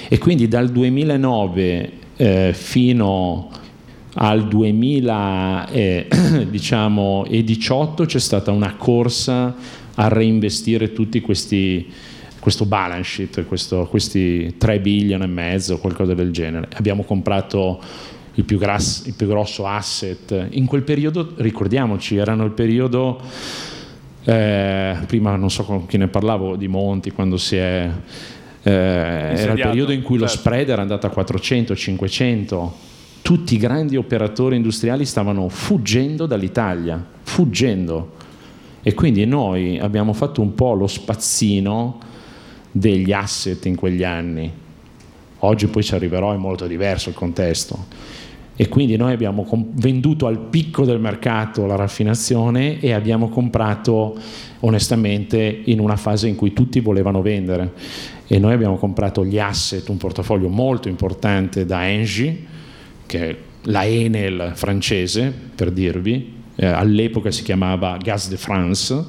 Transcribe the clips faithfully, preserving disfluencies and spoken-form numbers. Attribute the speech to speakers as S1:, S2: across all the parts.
S1: E quindi dal duemilanove eh, fino al duemiladiciotto eh, diciamo, e diciotto c'è stata una corsa a reinvestire tutti questi, questo balance sheet, questo, questi tre bilioni e mezzo, qualcosa del genere. Abbiamo comprato il più, gras, il più grosso asset in quel periodo, ricordiamoci, erano il periodo eh, prima non so con chi ne parlavo di Monti, quando si è eh, era il periodo in cui certo. Lo spread era andato a quattrocento cinquecento, tutti i grandi operatori industriali stavano fuggendo dall'Italia, fuggendo, e quindi noi abbiamo fatto un po' lo spazzino degli asset in quegli anni. Oggi poi ci arriverò, è molto diverso il contesto, e quindi noi abbiamo com- venduto al picco del mercato la raffinazione e abbiamo comprato onestamente in una fase in cui tutti volevano vendere, e noi abbiamo comprato gli asset, un portafoglio molto importante da Engie, che è la Enel francese, per dirvi, eh, all'epoca si chiamava Gaz de France,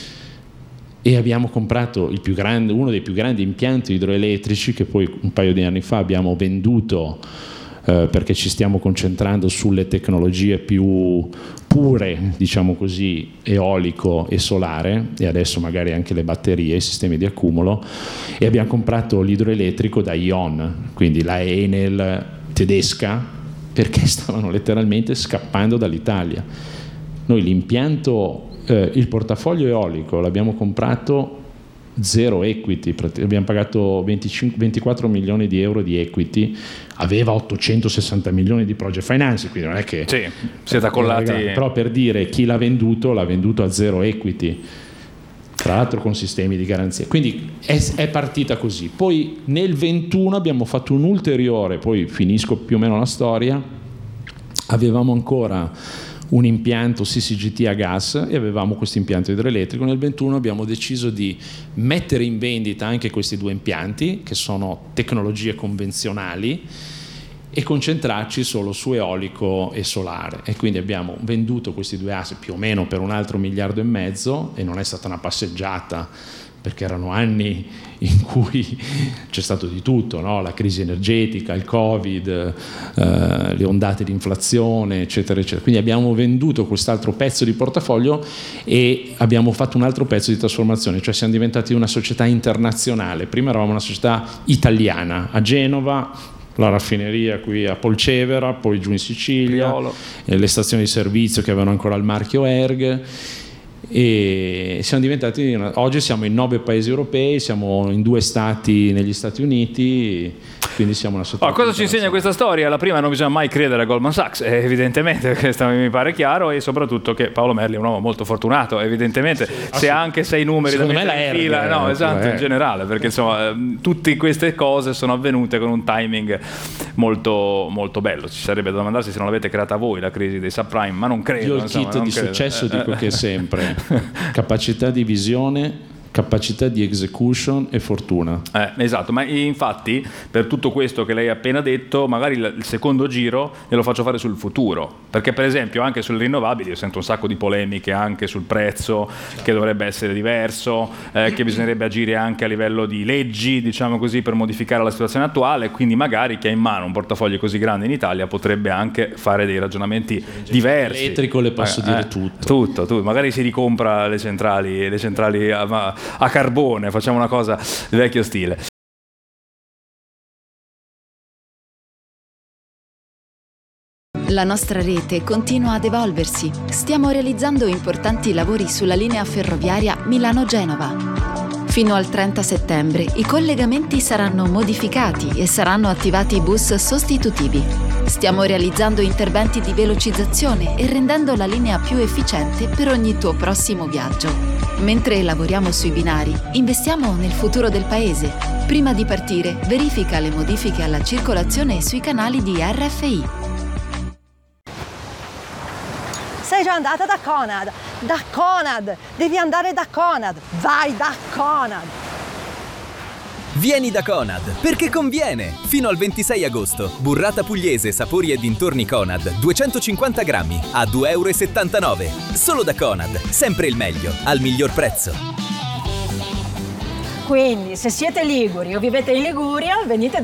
S1: e abbiamo comprato il più grande, uno dei più grandi impianti idroelettrici che poi un paio di anni fa abbiamo venduto eh, perché ci stiamo concentrando sulle tecnologie più pure, diciamo così, eolico e solare, e adesso magari anche le batterie, i sistemi di accumulo, e abbiamo comprato l'idroelettrico da E O N, quindi la Enel tedesca, perché stavano letteralmente scappando dall'Italia. Noi l'impianto, eh, il portafoglio eolico l'abbiamo comprato zero equity, abbiamo pagato venticinque, ventiquattro milioni di euro di equity, aveva ottocentosessanta milioni di project finance, quindi non è che
S2: sì, siete accollati,
S1: eh, però per dire chi l'ha venduto l'ha venduto a zero equity, tra l'altro con sistemi di garanzia, quindi è, è partita così. Poi nel ventuno abbiamo fatto un ulteriore, poi finisco più o meno la storia, avevamo ancora un impianto C C G T a gas e avevamo questo impianto idroelettrico. Nel ventuno abbiamo deciso di mettere in vendita anche questi due impianti, che sono tecnologie convenzionali, e concentrarci solo su eolico e solare, e quindi abbiamo venduto questi due asset più o meno per un altro miliardo e mezzo, e non è stata una passeggiata, perché erano anni in cui c'è stato di tutto, no? La crisi energetica, il Covid, eh, le ondate di inflazione, eccetera, eccetera. Quindi abbiamo venduto quest'altro pezzo di portafoglio e abbiamo fatto un altro pezzo di trasformazione, cioè siamo diventati una società internazionale. Prima eravamo una società italiana, a Genova, la raffineria qui a Polcevera, poi giù in Sicilia, eh, le stazioni di servizio che avevano ancora il marchio Erg, e siamo diventati una, oggi siamo in nove paesi europei, siamo in due stati negli Stati Uniti, quindi siamo una società.
S2: Oh, cosa ci insegna questa storia? La prima, non bisogna mai credere a Goldman Sachs, eh, evidentemente, questo mi pare chiaro, e soprattutto che Paolo Merli è un uomo molto fortunato, evidentemente, sì, se ha anche sei numeri
S1: secondo
S2: da
S1: me
S2: mettere
S1: la
S2: in fila,
S1: R,
S2: no,
S1: eh,
S2: esatto,
S1: eh.
S2: in generale, perché insomma tutte queste cose sono avvenute con un timing molto, molto bello. Ci sarebbe da domandarsi se non l'avete creata voi la crisi dei subprime, ma non credo.
S1: Io il
S2: insomma,
S1: kit
S2: non
S1: di
S2: credo.
S1: successo dico che è sempre capacità di visione, capacità di execution e fortuna.
S2: Eh, esatto, ma infatti per tutto questo che lei ha appena detto, magari il secondo giro glielo faccio fare sul futuro, perché per esempio anche sulle rinnovabili io sento un sacco di polemiche anche sul prezzo, che dovrebbe essere diverso, eh, che bisognerebbe agire anche a livello di leggi, diciamo così, per modificare la situazione attuale, quindi magari chi ha in mano un portafoglio così grande in Italia potrebbe anche fare dei ragionamenti diversi.
S1: Elettrico le posso
S2: eh,
S1: dire
S2: eh,
S1: tutto.
S2: Tutto, tutto, magari si ricompra le centrali, le centrali a, a carbone, facciamo una cosa di vecchio stile.
S3: La nostra rete continua ad evolversi. Stiamo realizzando importanti lavori sulla linea ferroviaria Milano-Genova. Fino al trenta settembre i collegamenti saranno modificati e saranno attivati bus sostitutivi. Stiamo realizzando interventi di velocizzazione e rendendo la linea più efficiente per ogni tuo prossimo viaggio. Mentre lavoriamo sui binari, investiamo nel futuro del paese. Prima di partire, verifica le modifiche alla circolazione sui canali di R F I.
S4: Sei già andata da Conad? Da Conad! Devi andare da Conad! Vai da Conad!
S5: Vieni da Conad, perché conviene! Fino al ventisei agosto, burrata pugliese, sapori e dintorni Conad, duecentocinquanta grammi, a due euro e settantanove. Solo da Conad, sempre il meglio, al miglior prezzo.
S4: Quindi, se siete liguri o vivete in Liguria, venite